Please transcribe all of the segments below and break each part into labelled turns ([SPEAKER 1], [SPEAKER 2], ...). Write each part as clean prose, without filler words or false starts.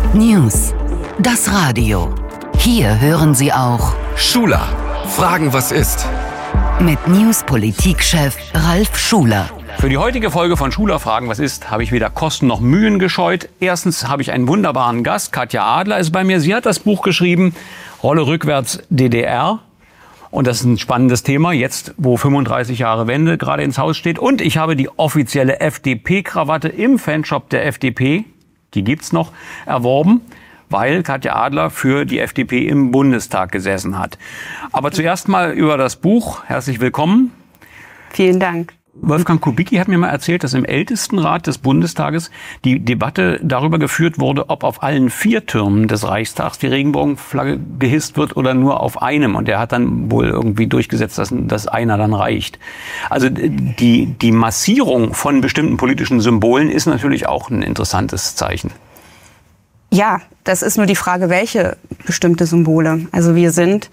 [SPEAKER 1] News. Das Radio. Hier hören Sie auch
[SPEAKER 2] Schuler. Fragen, was ist?
[SPEAKER 1] Mit News-Politikchef Ralf Schuler.
[SPEAKER 3] Für die heutige Folge von Schuler Fragen, was ist, habe ich weder Kosten noch Mühen gescheut. Erstens habe ich einen wunderbaren Gast. Katja Adler ist bei mir. Sie hat das Buch geschrieben, Rolle rückwärts DDR. Und das ist ein spannendes Thema, jetzt wo 35 Jahre Wende gerade ins Haus steht. Und ich habe die offizielle FDP-Krawatte im Fanshop der FDP, die gibt's noch, erworben, weil Katja Adler für die FDP im Bundestag gesessen hat. Aber zuerst mal über das Buch. Herzlich willkommen.
[SPEAKER 4] Vielen Dank.
[SPEAKER 3] Wolfgang Kubicki hat mir mal erzählt, dass im Ältestenrat des Bundestages die Debatte darüber geführt wurde, ob auf allen 4 Türmen des Reichstags die Regenbogenflagge gehisst wird oder nur auf einem. Und er hat dann wohl irgendwie durchgesetzt, dass einer dann reicht. Also die Massierung von bestimmten politischen Symbolen ist natürlich auch ein interessantes Zeichen.
[SPEAKER 4] Ja, das ist nur die Frage, welche bestimmte Symbole. Also wir sind,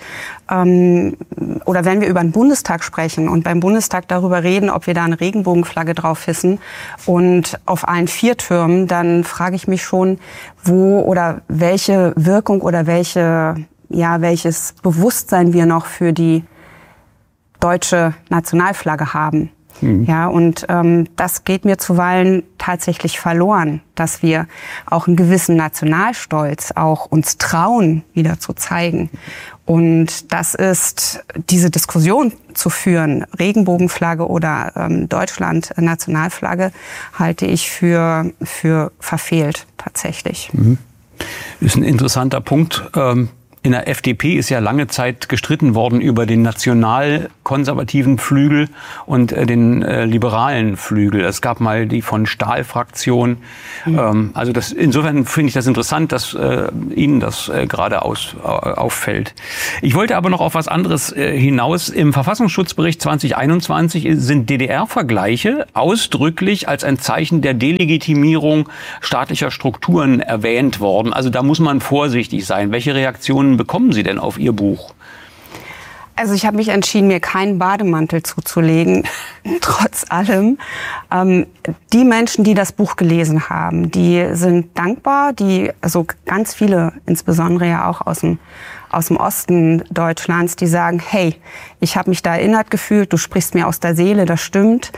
[SPEAKER 4] oder wenn wir über den Bundestag sprechen und beim Bundestag darüber reden, ob wir da eine Regenbogenflagge drauf hissen und auf allen 4 Türmen, dann frage ich mich schon, wo oder welche Wirkung oder welches Bewusstsein wir noch für die deutsche Nationalflagge haben. Ja, und das geht mir zuweilen tatsächlich verloren, dass wir auch einen gewissen Nationalstolz auch uns trauen, wieder zu zeigen. Und das ist, diese Diskussion zu führen, Regenbogenflagge oder Deutschland Nationalflagge, halte ich für verfehlt tatsächlich.
[SPEAKER 3] Ist ein interessanter Punkt. In der FDP ist ja lange Zeit gestritten worden über den national-konservativen Flügel und den liberalen Flügel. Es gab mal die von Stahl-Fraktion. Also insofern finde ich das interessant, dass Ihnen das gerade auffällt. Ich wollte aber noch auf was anderes hinaus. Im Verfassungsschutzbericht 2021 sind DDR-Vergleiche ausdrücklich als ein Zeichen der Delegitimierung staatlicher Strukturen erwähnt worden. Also da muss man vorsichtig sein. Welche Reaktionen bekommen Sie denn auf Ihr Buch?
[SPEAKER 4] Also ich habe mich entschieden, mir keinen Bademantel zuzulegen, trotz allem. Die Menschen, die das Buch gelesen haben, die sind dankbar, also ganz viele, insbesondere ja auch aus dem Osten Deutschlands, die sagen, hey, ich habe mich da erinnert gefühlt, du sprichst mir aus der Seele, das stimmt.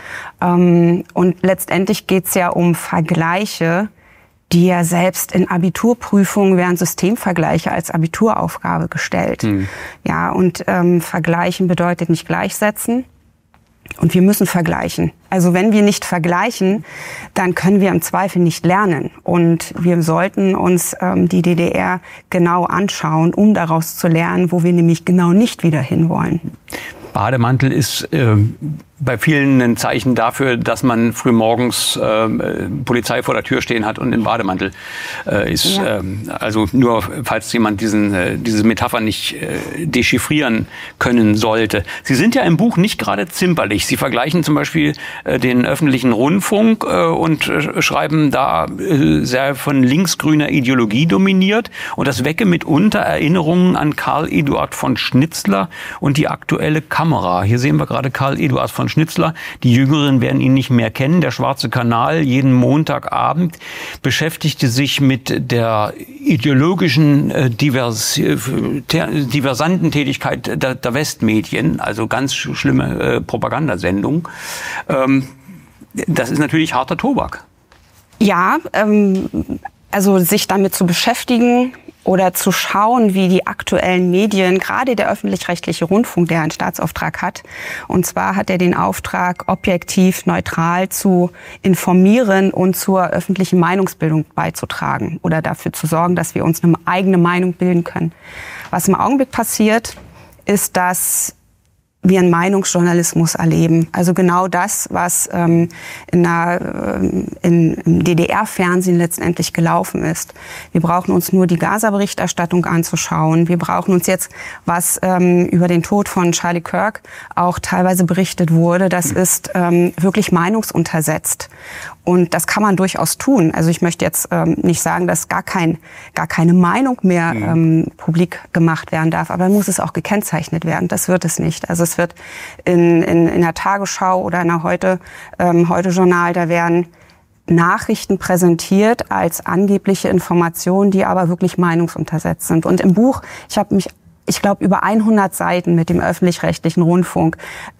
[SPEAKER 4] Und letztendlich geht's ja um Vergleiche, die ja selbst in Abiturprüfungen werden Systemvergleiche als Abituraufgabe gestellt. Ja, und vergleichen bedeutet nicht gleichsetzen. Und wir müssen vergleichen. Also wenn wir nicht vergleichen, dann können wir im Zweifel nicht lernen. Und wir sollten uns die DDR genau anschauen, um daraus zu lernen, wo wir nämlich genau nicht wieder hinwollen.
[SPEAKER 3] Bademantel ist bei vielen ein Zeichen dafür, dass man frühmorgens Polizei vor der Tür stehen hat und im Bademantel ist. Ja. Also nur, falls jemand diese Metapher nicht dechiffrieren können sollte. Sie sind ja im Buch nicht gerade zimperlich. Sie vergleichen zum Beispiel den öffentlichen Rundfunk und schreiben da sehr von linksgrüner Ideologie dominiert. Und das wecke mitunter Erinnerungen an Karl Eduard von Schnitzler und die aktuelle Kamera. Hier sehen wir gerade Karl Eduard von Schnitzler. Die Jüngeren werden ihn nicht mehr kennen. Der Schwarze Kanal, jeden Montagabend, beschäftigte sich mit der ideologischen diversanten Tätigkeit der Westmedien, also ganz schlimme Propagandasendung. Das ist natürlich harter Tobak.
[SPEAKER 4] Ja, also sich damit zu beschäftigen oder zu schauen, wie die aktuellen Medien, gerade der öffentlich-rechtliche Rundfunk, der einen Staatsauftrag hat, und zwar hat er den Auftrag, objektiv, neutral zu informieren und zur öffentlichen Meinungsbildung beizutragen oder dafür zu sorgen, dass wir uns eine eigene Meinung bilden können. Was im Augenblick passiert, ist, dass wir einen Meinungsjournalismus erleben. Also genau das, was im DDR-Fernsehen letztendlich gelaufen ist. Wir brauchen uns nur die Gaza-Berichterstattung anzuschauen. Wir brauchen uns jetzt, was über den Tod von Charlie Kirk auch teilweise berichtet wurde, das ist wirklich meinungsuntersetzt. Und das kann man durchaus tun. Also ich möchte jetzt nicht sagen, dass gar keine Meinung mehr publik gemacht werden darf, aber muss es auch gekennzeichnet werden. Das wird es nicht. Also es wird in der Tagesschau oder in der Heute-Journal, da werden Nachrichten präsentiert als angebliche Informationen, die aber wirklich meinungsuntersetzt sind. Und im Buch, ich glaube, über 100 Seiten mit dem öffentlich-rechtlichen Rundfunk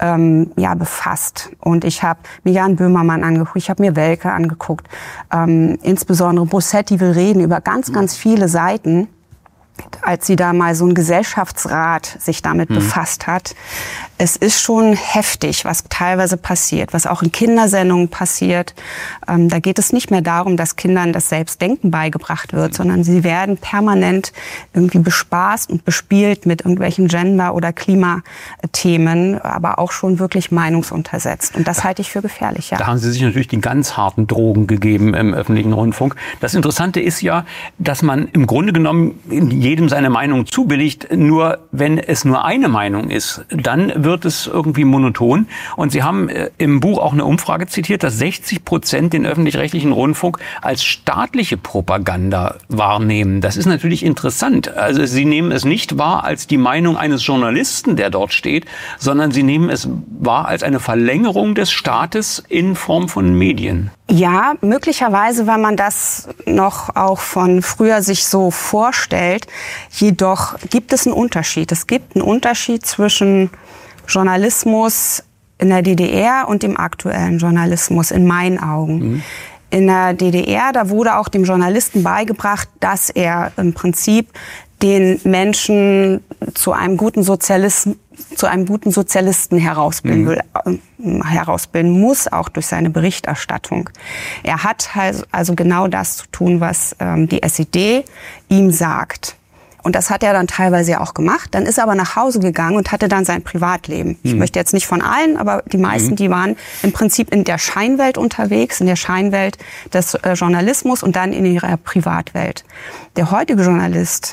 [SPEAKER 4] befasst. Und ich habe mir Jan Böhmermann angeguckt, ich habe mir Welke angeguckt. Insbesondere Bossetti will reden über ganz, ganz viele Seiten, als sie da mal so ein Gesellschaftsrat sich damit befasst hat. Es ist schon heftig, was teilweise passiert, was auch in Kindersendungen passiert. Da geht es nicht mehr darum, dass Kindern das Selbstdenken beigebracht wird, sondern sie werden permanent irgendwie bespaßt und bespielt mit irgendwelchen Gender- oder Klimathemen, aber auch schon wirklich meinungsuntersetzt. Und das halte ich für gefährlich, ja.
[SPEAKER 3] Da haben Sie sich natürlich die ganz harten Drogen gegeben im öffentlichen Rundfunk. Das Interessante ist ja, dass man im Grunde genommen jedem seine Meinung zubilligt. Nur wenn es nur eine Meinung ist, dann wird es irgendwie monoton. Und Sie haben im Buch auch eine Umfrage zitiert, dass 60% den öffentlich-rechtlichen Rundfunk als staatliche Propaganda wahrnehmen. Das ist natürlich interessant. Also Sie nehmen es nicht wahr als die Meinung eines Journalisten, der dort steht, sondern Sie nehmen es wahr als eine Verlängerung des Staates in Form von Medien.
[SPEAKER 4] Ja, möglicherweise, weil man das noch auch von früher sich so vorstellt. Jedoch gibt es einen Unterschied. Es gibt einen Unterschied zwischen Journalismus in der DDR und dem aktuellen Journalismus, in meinen Augen. In der DDR, da wurde auch dem Journalisten beigebracht, dass er im Prinzip den Menschen zu einem guten Sozialisten herausbilden muss, auch durch seine Berichterstattung. Er hat also genau das zu tun, was die SED ihm sagt. Und das hat er dann teilweise auch gemacht. Dann ist er aber nach Hause gegangen und hatte dann sein Privatleben. Ich möchte jetzt nicht von allen, aber die meisten, die waren im Prinzip in der Scheinwelt unterwegs, in der Scheinwelt des Journalismus und dann in ihrer Privatwelt. Der heutige Journalist,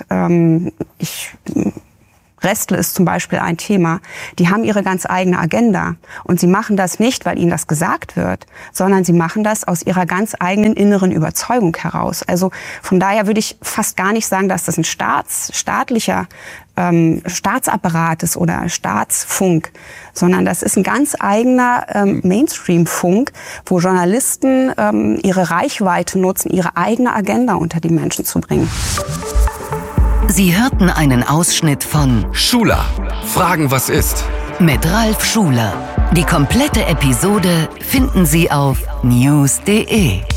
[SPEAKER 4] Restle ist zum Beispiel ein Thema, die haben ihre ganz eigene Agenda. Und sie machen das nicht, weil ihnen das gesagt wird, sondern sie machen das aus ihrer ganz eigenen inneren Überzeugung heraus. Also von daher würde ich fast gar nicht sagen, dass das ein staatlicher Staatsapparat ist oder Staatsfunk, sondern das ist ein ganz eigener Mainstream-Funk, wo Journalisten ihre Reichweite nutzen, ihre eigene Agenda unter die Menschen zu bringen.
[SPEAKER 1] Sie hörten einen Ausschnitt von
[SPEAKER 2] Schuler, Fragen, was ist?
[SPEAKER 1] Mit Ralf Schuler. Die komplette Episode finden Sie auf news.de.